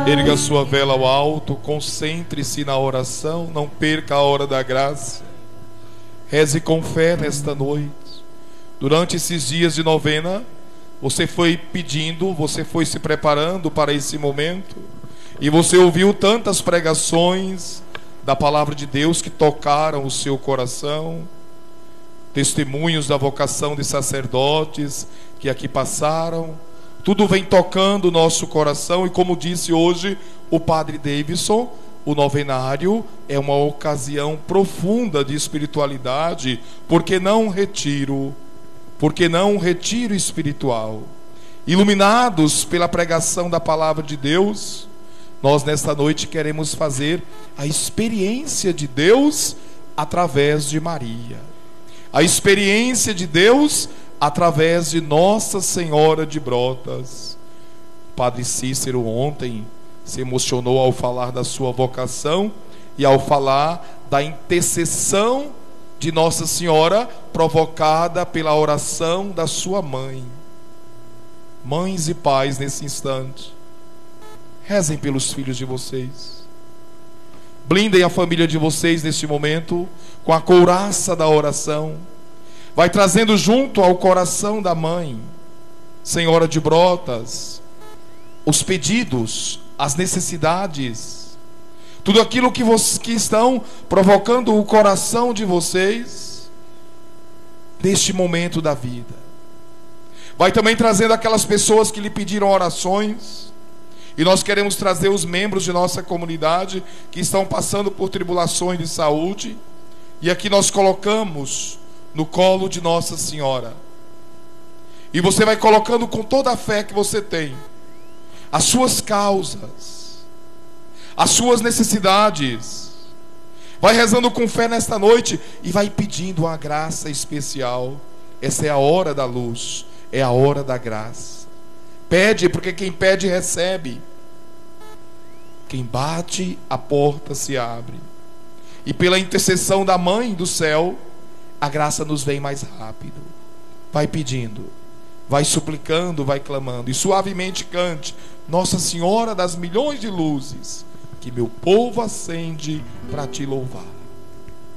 Erga sua vela ao alto, concentre-se na oração, não perca a hora da graça. Reze com fé nesta noite. Durante esses dias de novena, você foi pedindo, você foi se preparando para esse momento, e você ouviu tantas pregações da palavra de Deus que tocaram o seu coração, testemunhos da vocação de sacerdotes que aqui passaram. Tudo vem tocando o nosso coração, e como disse hoje o Padre Davidson, o novenário é uma ocasião profunda de espiritualidade. Por que não retiro? Por que não retiro espiritual? Iluminados pela pregação da palavra de Deus, nós nesta noite queremos fazer a experiência de Deus através de Maria, a experiência de Deus através de Nossa Senhora de Brotas. Padre Cícero ontem se emocionou ao falar da sua vocação e ao falar da intercessão de Nossa Senhora provocada pela oração da sua mãe. Mães e pais, nesse instante, rezem pelos filhos de vocês. Blindem a família de vocês neste momento com a couraça da oração. Vai trazendo junto ao coração da mãe, Senhora de Brotas, os pedidos, as necessidades, tudo aquilo que estão provocando o coração de vocês neste momento da vida. Vai também trazendo aquelas pessoas que lhe pediram orações, e nós queremos trazer os membros de nossa comunidade que estão passando por tribulações de saúde, e aqui nós colocamos no colo de Nossa Senhora. E você vai colocando com toda a fé que você tem as suas causas, as suas necessidades. Vai rezando com fé nesta noite e vai pedindo uma graça especial. Essa é a hora da luz, é a hora da graça. Pede, porque quem pede recebe. Quem bate, a porta se abre. E pela intercessão da Mãe do Céu, a graça nos vem mais rápido. Vai pedindo, vai suplicando, vai clamando, e suavemente cante: Nossa Senhora das milhões de luzes, que meu povo acende para te louvar.